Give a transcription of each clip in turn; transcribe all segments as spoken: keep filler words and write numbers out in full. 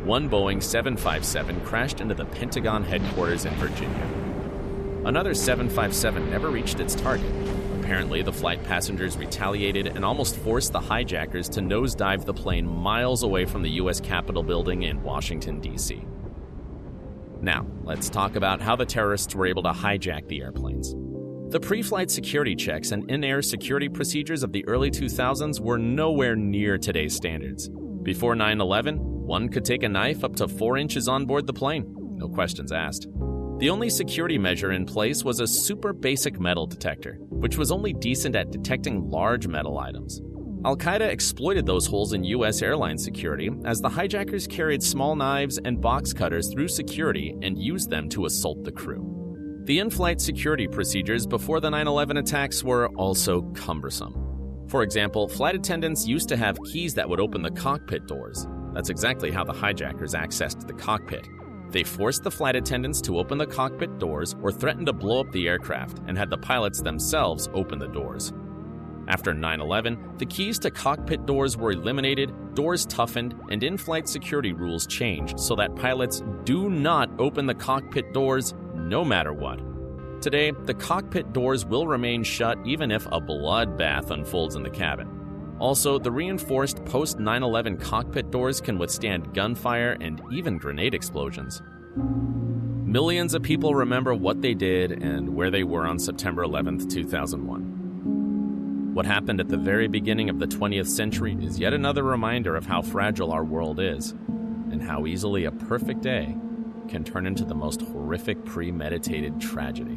one Boeing seven fifty-seven crashed into the Pentagon headquarters in Virginia. Another seven fifty-seven never reached its target. Apparently, the flight passengers retaliated and almost forced the hijackers to nosedive the plane miles away from the U S Capitol building in Washington, D C. Now, let's talk about how the terrorists were able to hijack the airplanes. The pre-flight security checks and in-air security procedures of the early two thousands were nowhere near today's standards. Before nine eleven, one could take a knife up to four inches on board the plane. No questions asked. The only security measure in place was a super basic metal detector, which was only decent at detecting large metal items. Al-Qaeda exploited those holes in U S airline security as the hijackers carried small knives and box cutters through security and used them to assault the crew. The in-flight security procedures before the nine eleven attacks were also cumbersome. For example, flight attendants used to have keys that would open the cockpit doors. That's exactly how the hijackers accessed the cockpit. They forced the flight attendants to open the cockpit doors or threatened to blow up the aircraft and had the pilots themselves open the doors. After nine eleven, the keys to cockpit doors were eliminated, doors toughened, and in-flight security rules changed so that pilots do not open the cockpit doors no matter what. Today, the cockpit doors will remain shut even if a bloodbath unfolds in the cabin. Also, the reinforced post nine eleven cockpit doors can withstand gunfire and even grenade explosions. Millions of people remember what they did and where they were on September eleventh, two thousand one. What happened at the very beginning of the twentieth century is yet another reminder of how fragile our world is, and how easily a perfect day can turn into the most horrific premeditated tragedy.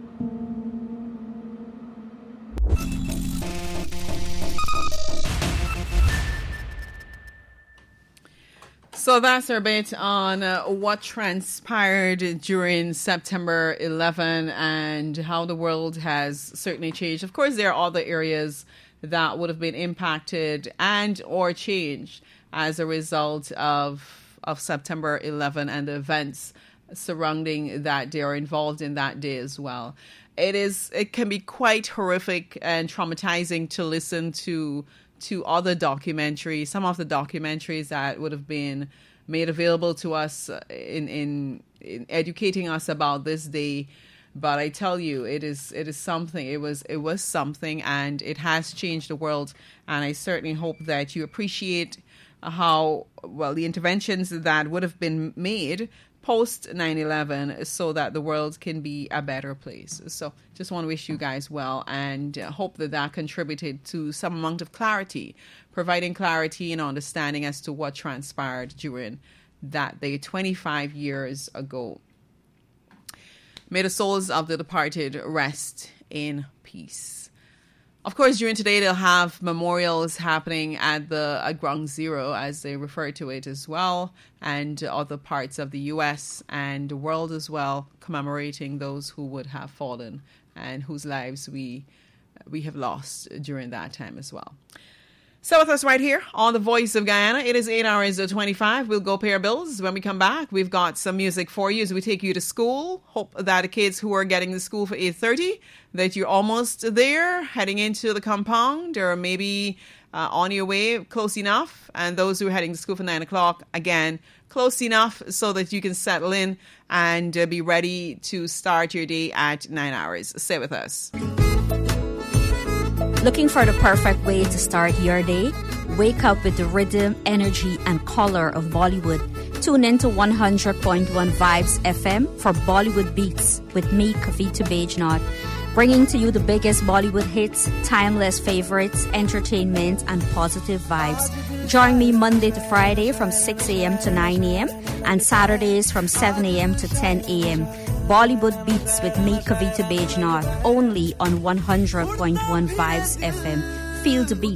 So that's our bit on uh, what transpired during September eleventh and how the world has certainly changed. Of course, there are other areas that would have been impacted and or changed as a result of of September eleventh and the events surrounding that day or involved in that day as well. It is it can be quite horrific and traumatizing to listen to to other documentaries, some of the documentaries that would have been made available to us in, in, in educating us about this day. But I tell you, it is it is something. It was it was something, and it has changed the world. And I certainly hope that you appreciate how well the interventions that would have been made post nine eleven so that the world can be a better place. So just want to wish you guys well and hope that that contributed to some amount of clarity, providing clarity and understanding as to what transpired during that day twenty-five years ago. May the souls of the departed rest in peace. Of course, during today, they'll have memorials happening at the at Ground Zero, as they refer to it as well, and other parts of the U S and the world as well, commemorating those who would have fallen and whose lives we we have lost during that time as well. So with us right here on The Voice of Guyana, it is eight hours twenty-five. We'll go pay our bills. When we come back, we've got some music for you as we take you to school. Hope that the kids who are getting to school for eight thirty, that you're almost there, heading into the compound, or maybe uh, on your way, close enough. And those who are heading to school for nine o'clock, again, close enough so that you can settle in and uh, be ready to start your day at nine hours. Stay with us. Looking for the perfect way to start your day? Wake up with the rhythm, energy, and color of Bollywood. Tune in to one hundred point one Vibes F M for Bollywood Beats with me, Kavita Bajnath, bringing to you the biggest Bollywood hits, timeless favorites, entertainment, and positive vibes. Join me Monday to Friday from six a.m. to nine a.m. and Saturdays from seven a.m. to ten a.m. Bollywood Beats with me, Kavita Bajnath, only on one hundred point one Vibes F M. Feel the beat.